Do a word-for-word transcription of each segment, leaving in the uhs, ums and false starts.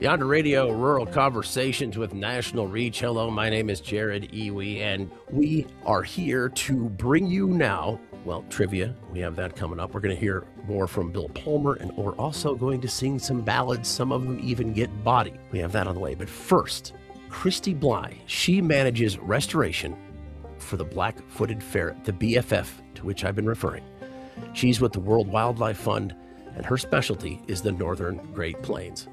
Yonder Radio, Rural Conversations with National Reach. Hello, my name is Jared Iwi, and we are here to bring you now, well, trivia. We have that coming up. We're going to hear more from Bill Palmer, and we're also going to sing some ballads. Some of them even get body. We have that on the way. But first, Christy Bly. She manages restoration for the black-footed ferret, the B F F, to which I've been referring. She's with the World Wildlife Fund, and her specialty is the Northern Great Plains.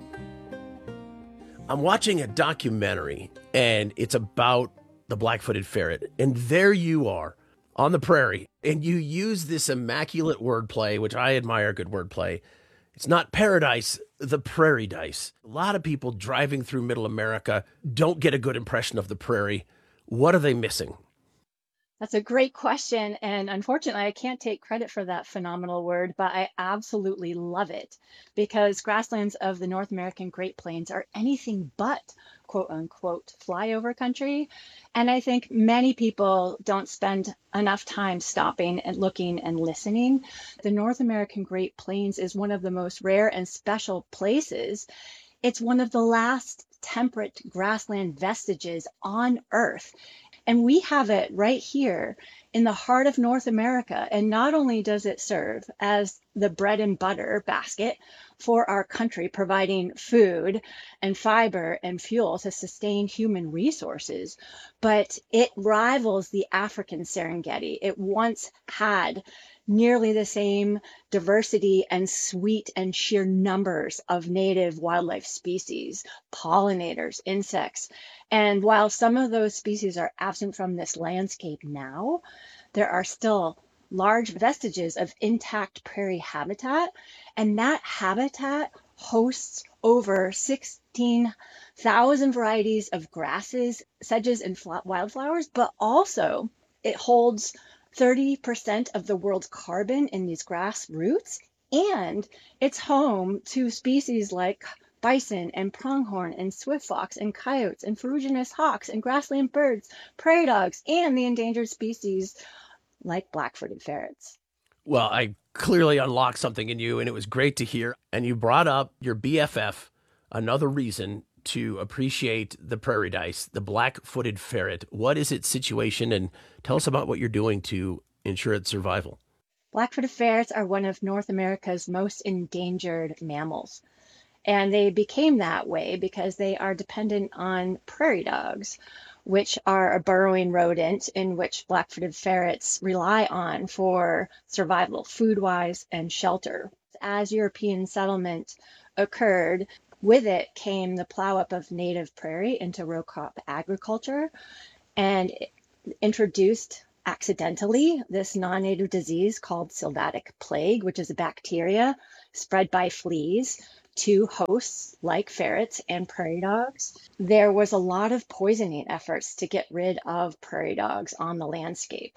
I'm watching a documentary, and it's about the black-footed ferret, and there you are on the prairie, and you use this immaculate wordplay, which I admire good wordplay. It's not paradise, the prairie dice. A lot of people driving through middle America don't get a good impression of the prairie. What are they missing? That's a great question. And unfortunately, I can't take credit for that phenomenal word, but I absolutely love it because grasslands of the North American Great Plains are anything but quote unquote flyover country. And I think many people don't spend enough time stopping and looking and listening. The North American Great Plains is one of the most rare and special places. It's one of the last temperate grassland vestiges on Earth. And we have it right here in the heart of North America. And not only does it serve as the bread and butter basket for our country, providing food and fiber and fuel to sustain human resources, but it rivals the African Serengeti. It once had nearly the same diversity and sweet and sheer numbers of native wildlife species, pollinators, insects. And while some of those species are absent from this landscape now, there are still large vestiges of intact prairie habitat. And that habitat hosts over sixteen thousand varieties of grasses, sedges, and wildflowers, but also it holds thirty percent of the world's carbon in these grass roots, and it's home to species like bison and pronghorn and swift fox and coyotes and ferruginous hawks and grassland birds, prairie dogs, and the endangered species like black-footed ferrets. Well, I clearly unlocked something in you, and it was great to hear. And you brought up your B F F, another reason to appreciate the prairie dice, the black-footed ferret. What is its situation, and tell us about what you're doing to ensure its survival. Black-footed ferrets are one of North America's most endangered mammals. And they became that way because they are dependent on prairie dogs, which are a burrowing rodent in which black-footed ferrets rely on for survival, food-wise and shelter. As European settlement occurred, with it came the plow-up of native prairie into row crop agriculture and introduced accidentally this non-native disease called sylvatic plague, which is a bacteria spread by fleas to hosts like ferrets and prairie dogs. There was a lot of poisoning efforts to get rid of prairie dogs on the landscape,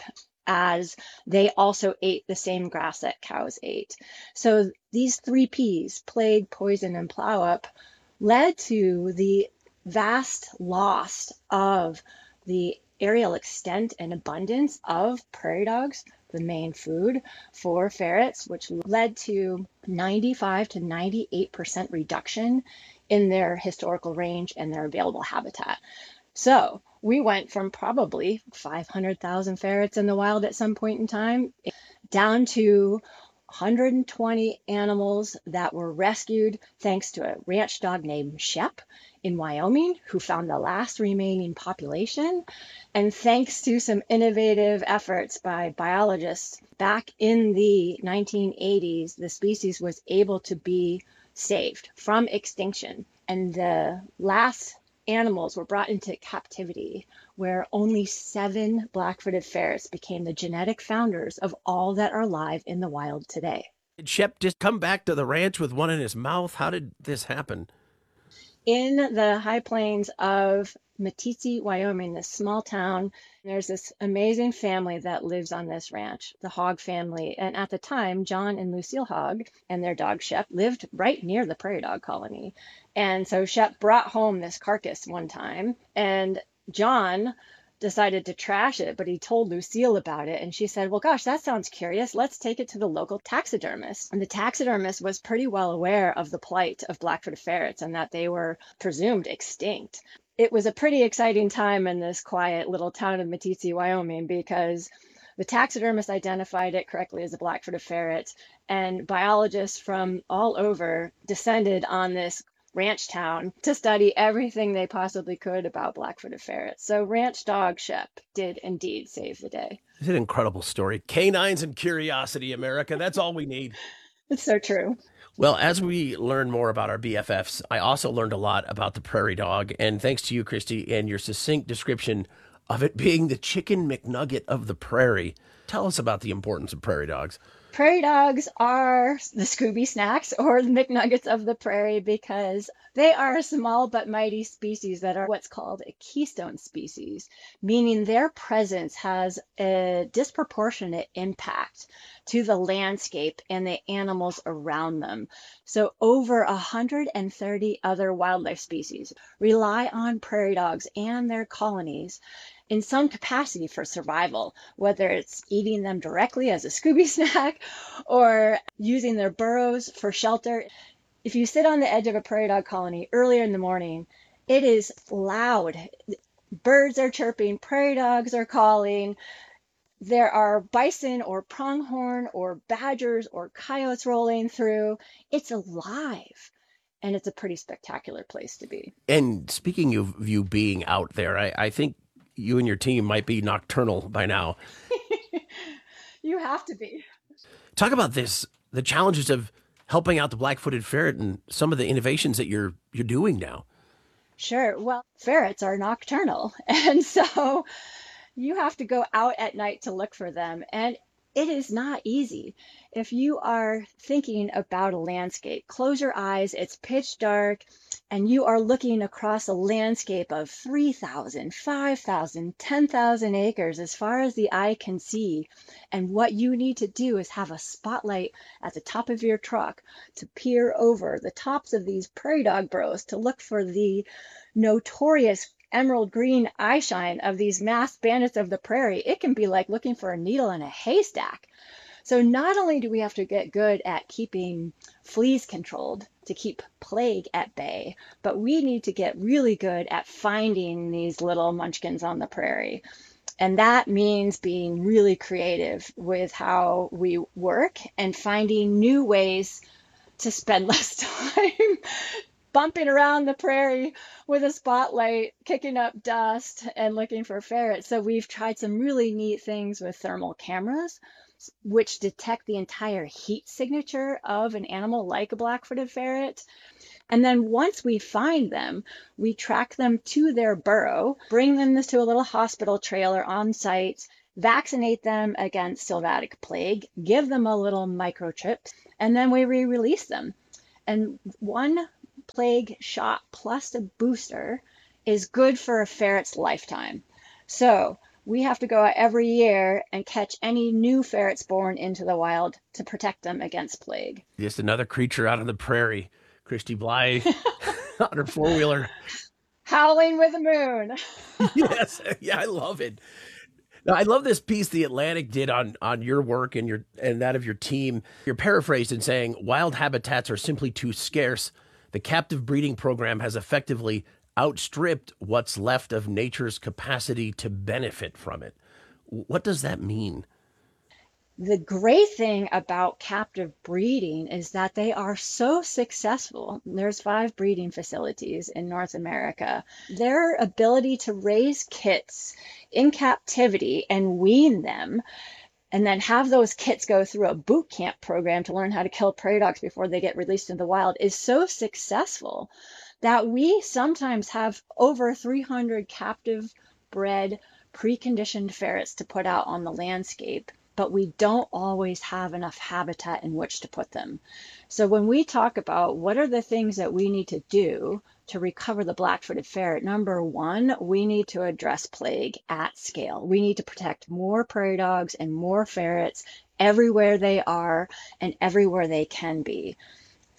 as they also ate the same grass that cows ate. So these three P's, plague, poison, and plow-up, led to the vast loss of the aerial extent and abundance of prairie dogs, the main food for ferrets, which led to ninety-five to ninety-eight percent reduction in their historical range and their available habitat. So we went from probably five hundred thousand ferrets in the wild at some point in time down to one hundred twenty animals that were rescued thanks to a ranch dog named Shep in Wyoming, who found the last remaining population. And thanks to some innovative efforts by biologists back in the nineteen eighties, the species was able to be saved from extinction. And the last animals were brought into captivity, where only seven black-footed ferrets became the genetic founders of all that are alive in the wild today. Did Shep just come back to the ranch with one in his mouth? How did this happen? In the high plains of Meeteetse, Wyoming, this small town, there's this amazing family that lives on this ranch, the Hogg family. And at the time, John and Lucille Hogg and their dog Shep lived right near the prairie dog colony. And so Shep brought home this carcass one time, and John decided to trash it, but he told Lucille about it. And she said, well, gosh, that sounds curious. Let's take it to the local taxidermist. And the taxidermist was pretty well aware of the plight of black-footed ferrets and that they were presumed extinct. It was a pretty exciting time in this quiet little town of Meeteetse, Wyoming, because the taxidermist identified it correctly as a black-footed ferret, and biologists from all over descended on this ranch town to study everything they possibly could about black-footed ferrets. So Ranch Dog Shep did indeed save the day. It's an incredible story. Canines and curiosity, America. That's all we need. It's so true. Well, as we learn more about our B F Fs, I also learned a lot about the prairie dog. And thanks to you, Christy, and your succinct description of it being the chicken McNugget of the prairie. Tell us about the importance of prairie dogs. Prairie dogs are the Scooby Snacks or the McNuggets of the prairie because they are a small but mighty species that are what's called a keystone species, meaning their presence has a disproportionate impact to the landscape and the animals around them. So over one hundred thirty other wildlife species rely on prairie dogs and their colonies in some capacity for survival, whether it's eating them directly as a Scooby snack or using their burrows for shelter. If you sit on the edge of a prairie dog colony earlier in the morning, it is loud. Birds are chirping, prairie dogs are calling. There are bison or pronghorn or badgers or coyotes rolling through. It's alive. And it's a pretty spectacular place to be. And speaking of you being out there, I, I think you and your team might be nocturnal by now. You have to be. Talk about this, the challenges of helping out the black-footed ferret and some of the innovations that you're you're doing now. Sure. Well, ferrets are nocturnal. And so you have to go out at night to look for them. And it is not easy. If you are thinking about a landscape, close your eyes, it's pitch dark, and you are looking across a landscape of three thousand, five thousand, ten thousand acres as far as the eye can see. And what you need to do is have a spotlight at the top of your truck to peer over the tops of these prairie dog burrows to look for the notorious emerald green eye shine of these masked bandits of the prairie. It can be like looking for a needle in a haystack. So not only do we have to get good at keeping fleas controlled to keep plague at bay, but we need to get really good at finding these little munchkins on the prairie. And that means being really creative with how we work and finding new ways to spend less time bumping around the prairie with a spotlight, kicking up dust and looking for ferrets. So we've tried some really neat things with thermal cameras, which detect the entire heat signature of an animal like a black-footed ferret. And then once we find them, we track them to their burrow, bring them to a little hospital trailer on site, vaccinate them against sylvatic plague, give them a little microchip, and then we re-release them. And one plague shot plus a booster is good for a ferret's lifetime. So we have to go out every year and catch any new ferrets born into the wild to protect them against plague. Just another creature out on the prairie. Christy Blythe on her four-wheeler. Howling with the moon. Yes. Yeah, I love it. Now, I love this piece the Atlantic did on, on your work and your and that of your team. You're paraphrased in saying, wild habitats are simply too scarce. The captive breeding program has effectively outstripped what's left of nature's capacity to benefit from it. What does that mean? The great thing about captive breeding is that they are so successful. There's five breeding facilities in North America. Their ability to raise kits in captivity and wean them, and then have those kits go through a boot camp program to learn how to kill prairie dogs before they get released in the wild is so successful that we sometimes have over three hundred captive bred preconditioned ferrets to put out on the landscape, but we don't always have enough habitat in which to put them. So when we talk about what are the things that we need to do to recover the black-footed ferret, number one, we need to address plague at scale. We need to protect more prairie dogs and more ferrets everywhere they are and everywhere they can be.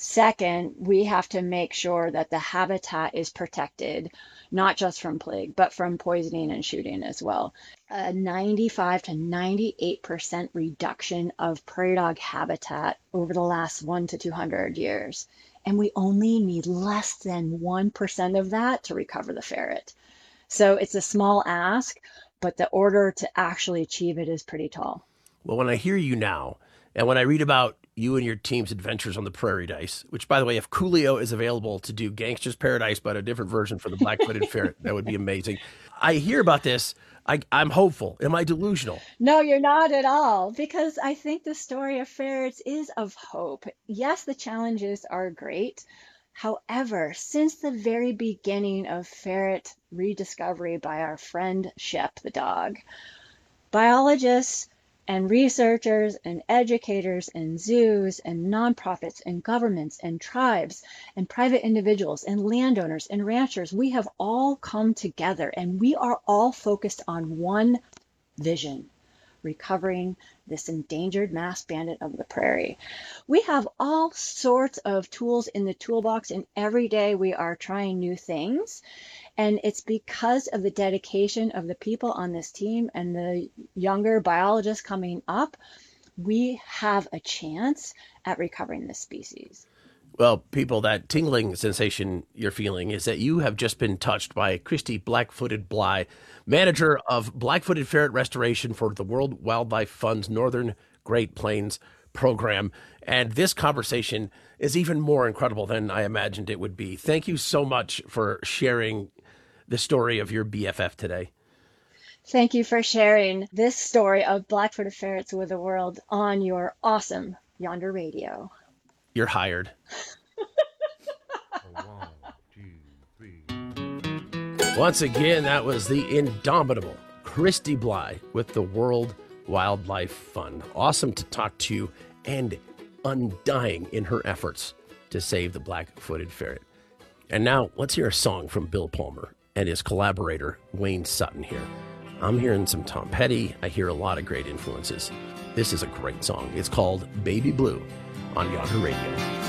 Second, we have to make sure that the habitat is protected, not just from plague, but from poisoning and shooting as well. A ninety-five to ninety-eight percent reduction of prairie dog habitat over the last one to two hundred years. And we only need less than one percent of that to recover the ferret. So it's a small ask, but the order to actually achieve it is pretty tall. Well, when I hear you now, and when I read about you and your team's adventures on the prairie dice, which, by the way, if Coolio is available to do Gangster's Paradise, but a different version for the black-footed ferret, that would be amazing. I hear about this. I, I'm hopeful. Am I delusional? No, you're not at all, because I think the story of ferrets is of hope. Yes, the challenges are great. However, since the very beginning of ferret rediscovery by our friend Shep the dog, biologists and researchers and educators and zoos and nonprofits and governments and tribes and private individuals and landowners and ranchers, we have all come together and we are all focused on one vision: recovering this endangered mass bandit of the prairie. We have all sorts of tools in the toolbox, and every day we are trying new things. And it's because of the dedication of the people on this team and the younger biologists coming up, we have a chance at recovering this species. Well, people, that tingling sensation you're feeling is that you have just been touched by Christy Blackfooted Bly, manager of Blackfooted Ferret Restoration for the World Wildlife Fund's Northern Great Plains program. And this conversation is even more incredible than I imagined it would be. Thank you so much for sharing the story of your B F F today. Thank you for sharing this story of Blackfooted ferrets with the world on your awesome Yonder Radio. You're hired. One, two, three. Once again, that was the indomitable Christy Bly with the World Wildlife Fund. Awesome to talk to, and undying in her efforts to save the black-footed ferret. And now let's hear a song from Bill Palmer and his collaborator, Wayne Sutton here. I'm hearing some Tom Petty. I hear a lot of great influences. This is a great song. It's called Baby Blue on Yonder Radio.